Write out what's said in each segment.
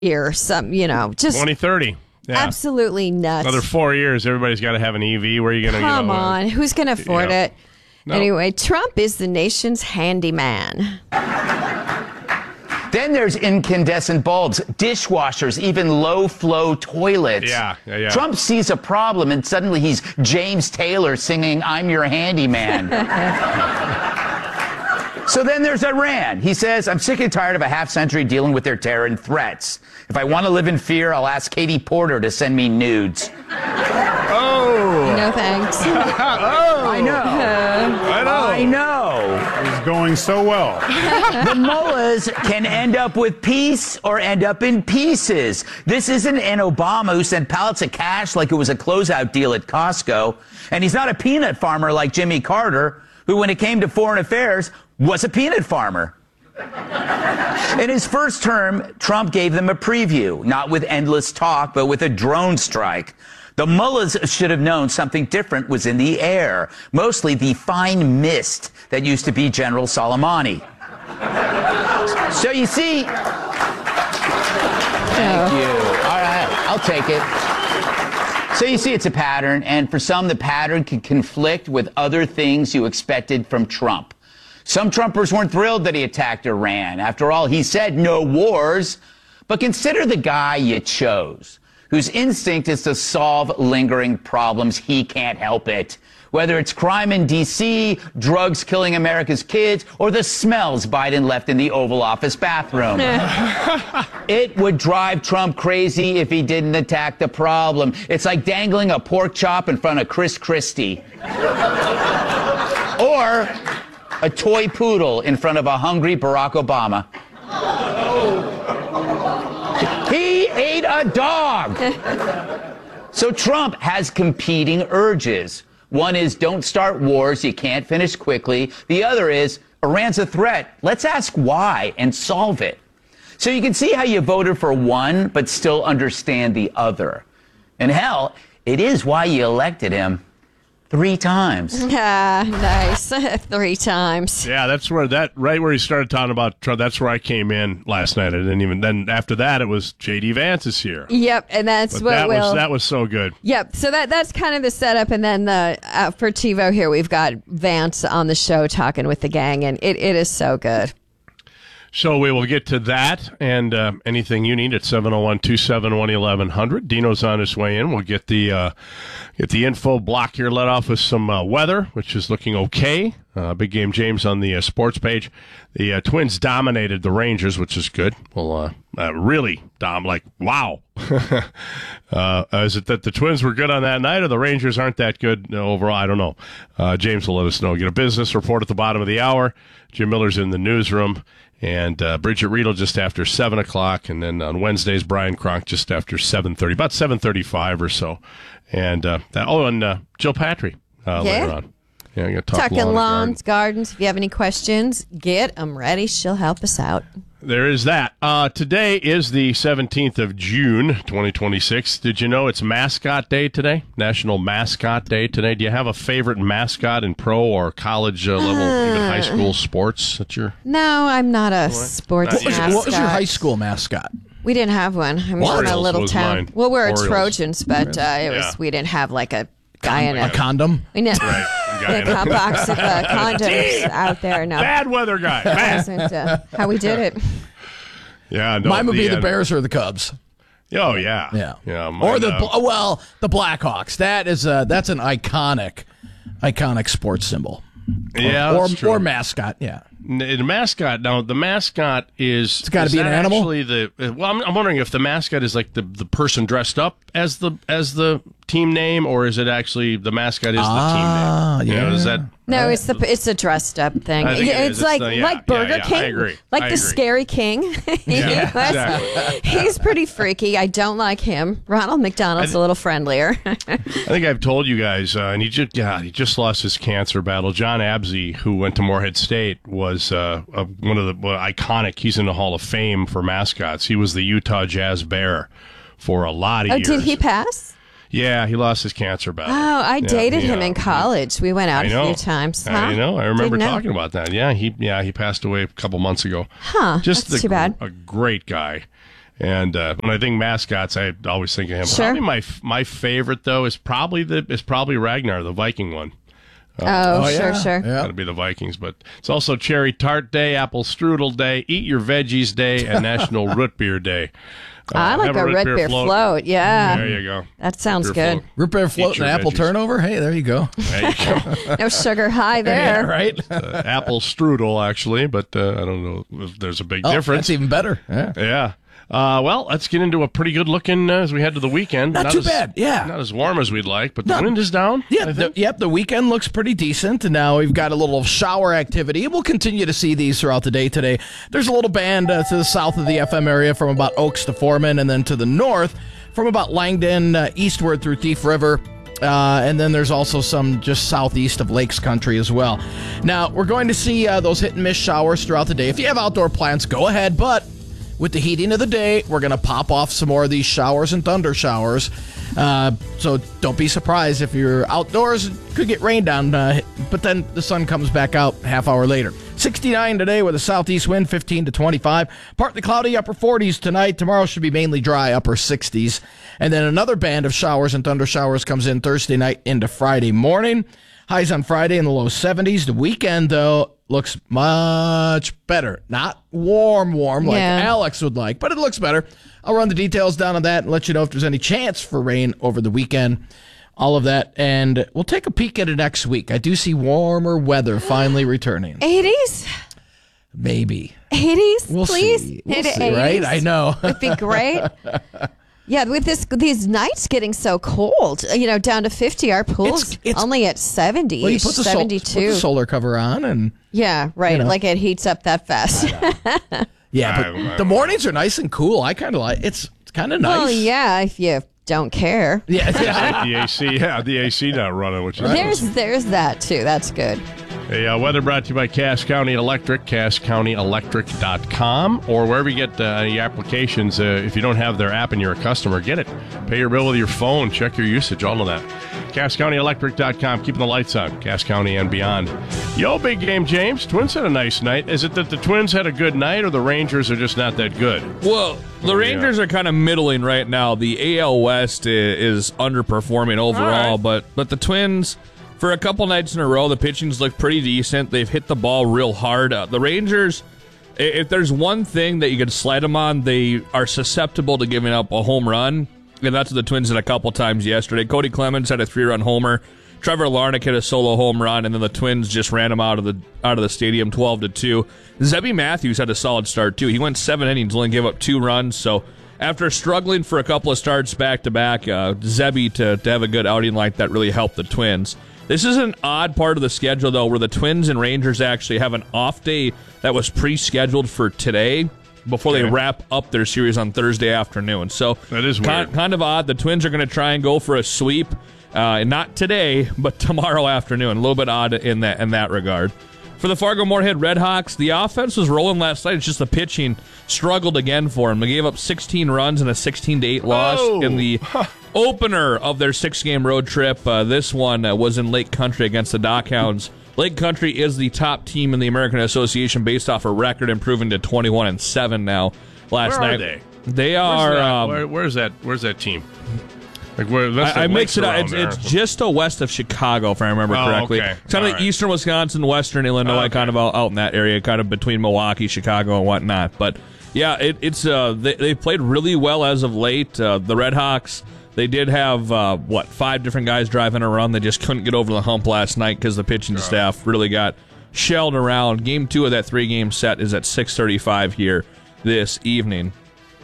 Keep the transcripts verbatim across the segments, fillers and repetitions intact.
year, some, you know, just twenty thirty. Yeah. Absolutely nuts. Another four years, everybody's got to have an E V. Where are you going to Come you know, on. Who's going to afford yeah. it? No. Anyway, Trump is the nation's handyman. Then there's incandescent bulbs, dishwashers, even low-flow toilets. Yeah, yeah, yeah. Trump sees a problem, and suddenly he's James Taylor singing, "I'm your handyman." So then there's Iran. He says, "I'm sick and tired of a half-century dealing with their terror and threats. If I want to live in fear, I'll ask Katie Porter to send me nudes." Oh. No thanks. oh. I know. I know. I know. It was going so well. The mullahs can end up with peace or end up in pieces. This isn't an Obama who sent pallets of cash like it was a closeout deal at Costco. And he's not a peanut farmer like Jimmy Carter, who, when it came to foreign affairs, was a peanut farmer. In his first term, Trump gave them a preview, not with endless talk, but with a drone strike. The mullahs should have known something different was in the air, mostly the fine mist that used to be General Soleimani. So you see... Thank you. All right, I'll take it. So you see, it's a pattern, and for some, the pattern can conflict with other things you expected from Trump. Some Trumpers weren't thrilled that he attacked Iran. After all, he said no wars. But consider the guy you chose, whose instinct is to solve lingering problems. He can't help it. Whether it's crime in D C, drugs killing America's kids, or the smells Biden left in the Oval Office bathroom. It would drive Trump crazy if he didn't attack the problem. It's like dangling a pork chop in front of Chris Christie. Or a toy poodle in front of a hungry Barack Obama. He ate a dog. So Trump has competing urges. One is don't start wars you can't finish quickly. The other is Iran's a threat. Let's ask why and solve it. So you can see how you voted for one but still understand the other. And hell, it is why you elected him three times. Ah, nice. Three times. Yeah, that's where that right where he started talking about Trump. That's where I came in last night. I didn't even then. After that, it was J D Vance is here. Yep, and that's But what that will. was that was so good. Yep. So that that's kind of the setup, and then the uh, for TiVo here we've got Vance on the show talking with the gang, and it, it is so good. So we will get to that and uh, anything you need at seven oh one, two seven one, eleven hundred. Dino's on his way in. We'll get the uh, get the info block here let off with some uh, weather, which is looking okay. Uh, Big Game James on the uh, sports page. The uh, Twins dominated the Rangers, which is good. Well, uh, uh, really, Dom, like, wow. uh, is it that the Twins were good on that night or the Rangers aren't that good uh, overall? I don't know. Uh, James will let us know. Get a business report at the bottom of the hour. Jim Miller's in the newsroom. And uh, Bridget Riedel just after seven o'clock. And then on Wednesdays, Brian Kronk just after seven thirty, about seven thirty-five or so. And, uh, that, oh, and uh, Jill Patry uh, Yeah. later on. Yeah, I'm going to talk Talking lawn and lawns, garden. gardens. If you have any questions, get them ready. She'll help us out. There is that. Uh, today is the seventeenth of June, twenty twenty-six. Did you know it's Mascot Day today? National Mascot Day today. Do you have a favorite mascot in pro or college uh, level, uh, even high school sports? That your No, I'm not a sports What was- mascot. What was your high school mascot? We didn't have one. I mean, Orioles we're in a little was town. mine. Well, we're Orioles. a Trojans, but uh, it was Yeah. we didn't have like a guy in A a condom? we know, Right. Guy a in a- co- box of uh, condoms out there. No, bad weather guy. that Bad. wasn't uh, how we did it. Yeah, no, Mine would be the uh, Bears or the Cubs. Oh yeah, Yeah, yeah. Mine, or the uh, Bl- well, the Blackhawks. That is a that's an iconic, iconic sports symbol. yeah, or that's true. or mascot. Yeah. N- The mascot. Now, the mascot is. It's gotta is be an that animal? Actually, the uh, well, I'm, I'm wondering if the mascot is like the, the person dressed up as the as the team name, or is it actually the mascot is Ah, the team name? You know, yeah. is that? No, it's the it's a dressed up thing. I think it it's is. It's like the- yeah, like Burger yeah, yeah, King, I agree. like I the agree. Scary King. He Yeah, was- exactly. He's pretty freaky. I don't like him. Ronald McDonald's a little friendlier. I think I've told you guys, uh, and he just God, he just lost his cancer battle. John Absey, who went to Morehead State, was uh, uh, one of the well, iconic. He's in the Hall of Fame for mascots. He was the Utah Jazz Bear for a lot of Oh, years. did he pass? Yeah, he lost his cancer battle. Oh, I Yeah, dated he, him uh, in college. We went out I know. a few times. Huh? I know. I remember Didn't know. talking about that. Yeah, he yeah he passed away a couple months ago. Huh, Just that's the, too bad. A great guy, And uh, when I think mascots, I always think of him. Sure. Probably my my favorite though is probably the is probably Ragnar, the Viking one. Uh, oh, oh, sure, yeah. sure. Yeah. Got to be the Vikings, but it's also Cherry Tart Day, Apple Strudel Day, Eat Your Veggies Day, and National Root Beer Day. Uh, I like a root beer float. float. Yeah. There you go. That sounds Beer good. float. Root beer float and apple veggies. turnover. Hey, there you go. There you go. No sugar high there. Yeah, right. uh, apple strudel, actually, but uh, I don't know if there's a big Oh, difference. that's even better. Yeah. Yeah. Uh, well, let's get into a pretty good looking uh, as we head to the weekend. Not too as, bad, yeah. Not as warm as we'd like, but the No. wind is down. Yeah, I the, think. yep, the weekend looks pretty decent, and now we've got a little shower activity. We'll continue to see these throughout the day today. There's a little band uh, to the south of the F M area from about Oaks to Foreman, and then to the north from about Langdon uh, eastward through Thief River. Uh, and then there's also some just southeast of Lakes Country as well. Now, we're going to see uh, those hit and miss showers throughout the day. If you have outdoor plants, go ahead, but with the heating of the day, we're going to pop off some more of these showers and thunder showers. Uh, so don't be surprised if you're outdoors, it could get rained on, uh, but then the sun comes back out half hour later. sixty-nine today with a southeast wind, fifteen to twenty-five. Partly cloudy, upper forties tonight. Tomorrow should be mainly dry, upper sixties. And then another band of showers and thunder showers comes in Thursday night into Friday morning. Highs on Friday in the low seventies. The weekend, though, looks much better. Not warm, warm like Yeah. Alex would like, but it looks better. I'll run the details down on that and let you know if there's any chance for rain over the weekend. All of that. And we'll take a peek at it next week. I do see warmer weather finally returning. eighties? Maybe. eighties, We'll please? see. We'll Hit it see, right? eighties. I know. Would be great. Yeah, with this these nights getting so cold, you know, down to fifty. Our pool's It's- it's- only at seventy, Well, you put the, sol- seventy-two. put the solar cover on and... Yeah, right. you know. Like it heats up that fast. Yeah, I- but I- the mornings are nice and cool. I kind of like it's, it's kind of nice. Well, yeah, if you don't care. Yeah, yeah. the A C, yeah, the A C not running, which is There's there's that too. That's good. Hey, uh, weather brought to you by Cass County Electric, cass county electric dot com, or wherever you get uh, your applications. Uh, if you don't have their app and you're a customer, get it. Pay your bill with your phone. Check your usage, all of that. cass county electric dot com, keeping the lights on. Cass County and beyond. Yo, big game, James. Twins had a nice night. Is it that the Twins had a good night, or the Rangers are just not that good? Well, the Rangers are kind of middling right now. The A L West i- is underperforming overall, right. but but the Twins, for a couple nights in a row, the pitching's looked pretty decent. They've hit the ball real hard. Uh, the Rangers, i- if there's one thing that you could slide them on, they are susceptible to giving up a home run, and that's what the Twins did a couple times yesterday. Cody Clemens had a three-run homer. Trevor Larnach hit a solo home run, and then the Twins just ran him out of the out of the stadium, twelve to two. Zebby Matthews had a solid start too. He went seven innings, only gave up two runs. So after struggling for a couple of starts back to back, uh, Zebby to, to have a good outing like that really helped the Twins. This is an odd part of the schedule though, where the Twins and Rangers actually have an off day that was pre-scheduled for today, before they Okay. wrap up their series on Thursday afternoon. So That is kind, weird. kind of odd. The Twins are going to try and go for a sweep, uh, not today, but tomorrow afternoon. A little bit odd in that in that regard. For the Fargo-Moorhead Redhawks, the offense was rolling last night. It's just the pitching struggled again for them. They gave up sixteen runs and a sixteen to eight loss Oh. in the opener of their six-game road trip. Uh, this one uh, was in Lake Country against the Dockhounds. Lake Country is the top team in the American Association based off a record, improving to twenty-one and seven now. Last Where are night they? They Where's are. that? Um, Where, where's that? Where's that team? Like where? That's I, I the mix lakes it up. around It's, there. it's just to west of Chicago, if I remember Oh, correctly. okay. It's kind All of right. eastern Wisconsin, western Illinois, Okay. kind of out, out in that area, kind of between Milwaukee, Chicago, and whatnot. But yeah, it, it's uh, they they played really well as of late. Uh, the Redhawks, they did have uh, what five different guys driving a run. They just couldn't get over the hump last night because the pitching staff really got shelled around. Game two of that three-game set is at six thirty-five here this evening.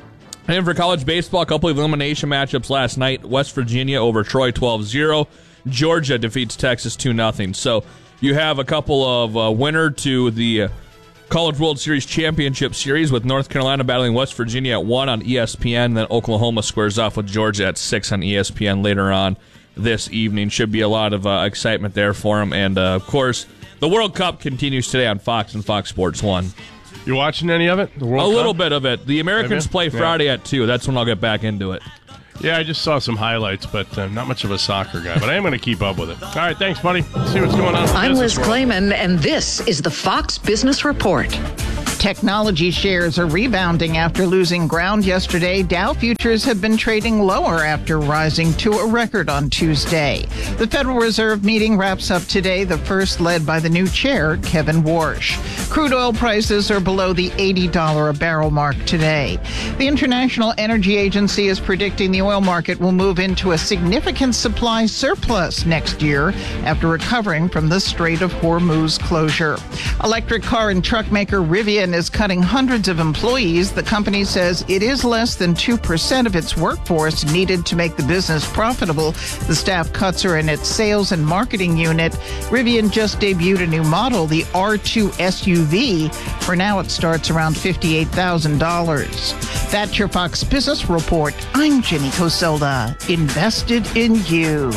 And for college baseball, a couple of elimination matchups last night. West Virginia over Troy twelve zero. Georgia defeats Texas two nothing. So you have a couple of uh, winner to the uh, College World Series Championship Series with North Carolina battling West Virginia at one on E S P N. Then Oklahoma squares off with Georgia at six on E S P N later on this evening. Should be a lot of uh, excitement there for them. And, uh, of course, the World Cup continues today on Fox and Fox Sports one. You watching any of it? The World A little Cup? bit of it. The Americans Have you? play Yeah. Friday at two. That's when I'll get back into it. Yeah, I just saw some highlights, but uh, not much of a soccer guy. But I am going to keep up with it. All right, thanks, buddy. See what's going on. in the I'm business Liz world. Clayman, and this is the Fox Business Report. Technology shares are rebounding after losing ground yesterday. Dow futures have been trading lower after rising to a record on Tuesday. The Federal Reserve meeting wraps up today, the first led by the new chair, Kevin Warsh. Crude oil prices are below the eighty dollars a barrel mark today. The International Energy Agency is predicting the oil market will move into a significant supply surplus next year after recovering from the Strait of Hormuz closure. Electric car and truck maker Rivian is cutting hundreds of employees. The company says it is less than two percent of its workforce needed to make the business profitable. The staff cuts are in its sales and marketing unit. Rivian just debuted a new model, the R two S U V. For now, it starts around fifty-eight thousand dollars. That's your Fox Business Report. I'm Jenny Coselda. Invested in you.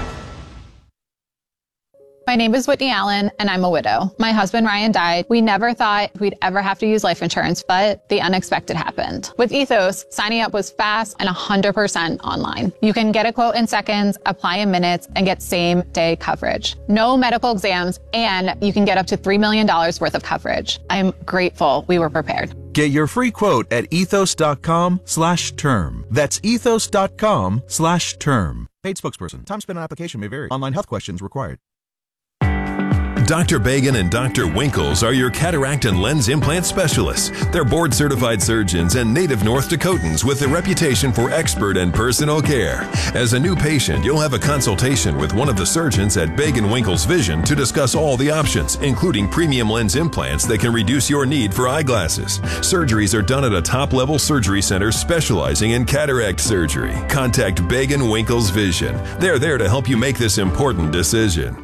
My name is Whitney Allen, and I'm a widow. My husband, Ryan, died. We never thought we'd ever have to use life insurance, but the unexpected happened. With Ethos, signing up was fast and one hundred percent online. You can get a quote in seconds, apply in minutes, and get same-day coverage. No medical exams, and you can get up to three million dollars worth of coverage. I'm grateful we were prepared. Get your free quote at ethos.com slash term. That's ethos.com slash term. Paid spokesperson. Time spent on application may vary. Online health questions required. Doctor Bagan and Doctor Winkles are your cataract and lens implant specialists. They're board-certified surgeons and native North Dakotans with a reputation for expert and personal care. As a new patient, you'll have a consultation with one of the surgeons at Bagan Winkles Vision to discuss all the options, including premium lens implants that can reduce your need for eyeglasses. Surgeries are done at a top-level surgery center specializing in cataract surgery. Contact Bagan Winkles Vision. They're there to help you make this important decision.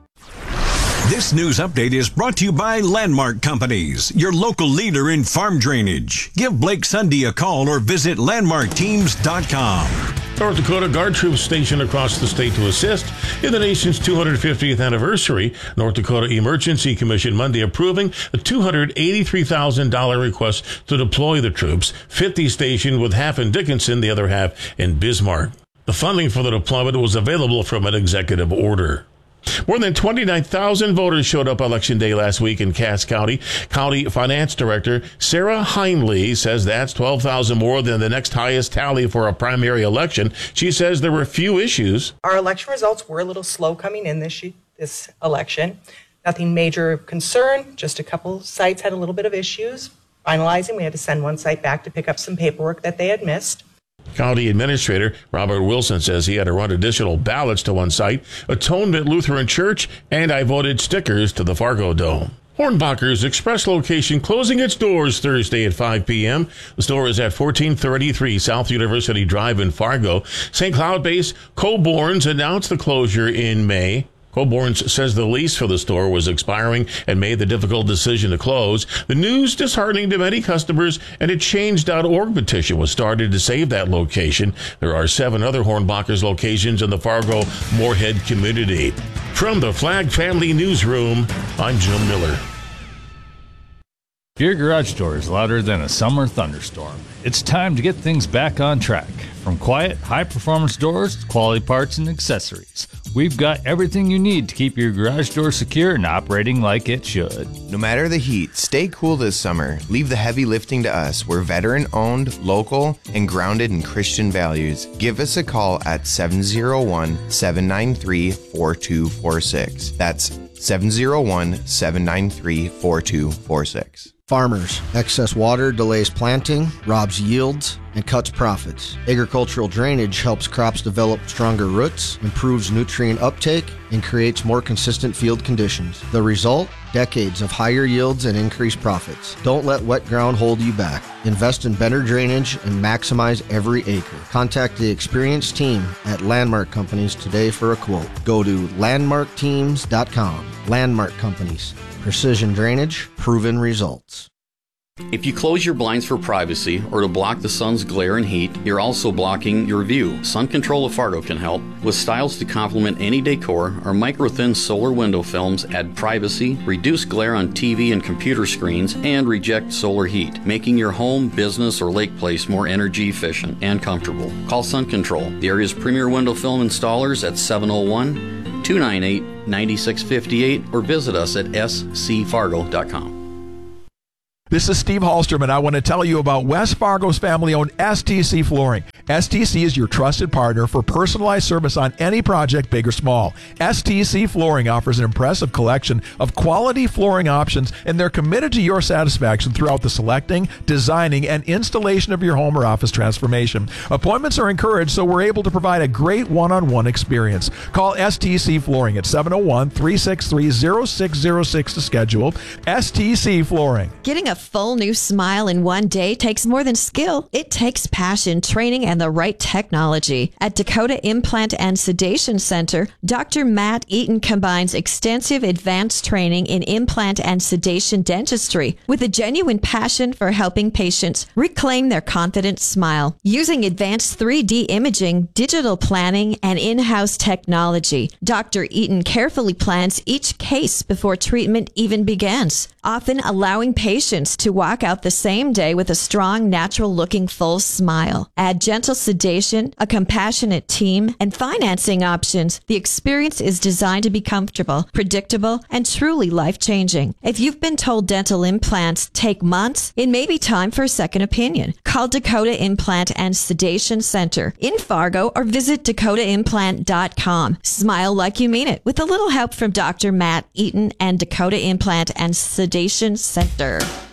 This news update is brought to you by Landmark Companies, your local leader in farm drainage. Give Blake Sunday a call or visit landmark teams dot com. North Dakota Guard troops stationed across the state to assist in the nation's two hundred fiftieth anniversary. North Dakota Emergency Commission Monday approving a two hundred eighty-three thousand dollars request to deploy the troops, fifty stationed with half in Dickinson, the other half in Bismarck. The funding for the deployment was available from an executive order. More than twenty-nine thousand voters showed up Election Day last week in Cass County. County Finance Director Sarah Heinley says that's twelve thousand more than the next highest tally for a primary election. She says there were few issues. Our election results were a little slow coming in this this election. Nothing major of concern, just a couple sites had a little bit of issues. Finalizing, we had to send one site back to pick up some paperwork that they had missed. County Administrator Robert Wilson says he had to run additional ballots to one site, Atonement Lutheran Church, and I voted stickers to the Fargo Dome. Hornbacher's Express location closing its doors Thursday at five p.m. The store is at fourteen thirty-three South University Drive in Fargo. Saint Cloud-based Coborn's announced the closure in May. Coborn's says the lease for the store was expiring and made the difficult decision to close. The news disheartening to many customers, and a change dot org petition was started to save that location. There are seven other Hornbacher's locations in the Fargo-Moorhead community. From the Flag Family Newsroom, I'm Jim Miller. If your garage door is louder than a summer thunderstorm, it's time to get things back on track. From quiet, high-performance doors to quality parts and accessories, we've got everything you need to keep your garage door secure and operating like it should. No matter the heat, stay cool this summer. Leave the heavy lifting to us. We're veteran-owned, local, and grounded in Christian values. Give us a call at seven oh one, seven nine three, four two four six. That's seven oh one, seven nine three, four two four six. Farmers, excess water delays planting, robs yields, and cuts profits. Agricultural drainage helps crops develop stronger roots, improves nutrient uptake, and creates more consistent field conditions. The result? Decades of higher yields and increased profits. Don't let wet ground hold you back. Invest in better drainage and maximize every acre. Contact the experienced team at Landmark Companies today for a quote. Go to landmark teams dot com. Landmark Companies. Precision drainage, proven results. If you close your blinds for privacy or to block the sun's glare and heat, you're also blocking your view. Sun Control of Fargo can help. With styles to complement any decor, our micro-thin solar window films add privacy, reduce glare on T V and computer screens, and reject solar heat, making your home, business, or lake place more energy efficient and comfortable. Call Sun Control, the area's premier window film installers, at seven oh one, two nine eight, nine six five eight or visit us at s c fargo dot com. This is Steve Hallstrom, and I want to tell you about West Fargo's family-owned S T C Flooring. S T C is your trusted partner for personalized service on any project, big or small. S T C Flooring offers an impressive collection of quality flooring options, and they're committed to your satisfaction throughout the selecting, designing, and installation of your home or office transformation. Appointments are encouraged, so we're able to provide a great one-on-one experience. Call S T C Flooring at seven oh one, three six three, oh six oh six to schedule. S T C Flooring. Getting a full new smile in one day takes more than skill. It takes passion, training, and the right technology. At Dakota Implant and Sedation Center, Doctor Matt Eaton combines extensive advanced training in implant and sedation dentistry with a genuine passion for helping patients reclaim their confident smile. Using advanced three D imaging, digital planning, and in-house technology, Doctor Eaton carefully plans each case before treatment even begins, often allowing patients to walk out the same day with a strong, natural-looking full smile. Add gentle sedation, a compassionate team, and financing options, the experience is designed to be comfortable, predictable, and truly life-changing. If you've been told dental implants take months, it may be time for a second opinion. Call Dakota Implant and Sedation Center in Fargo or visit dakota implant dot com. Smile like you mean it with a little help from Doctor Matt Eaton and Dakota Implant and Sedation Center.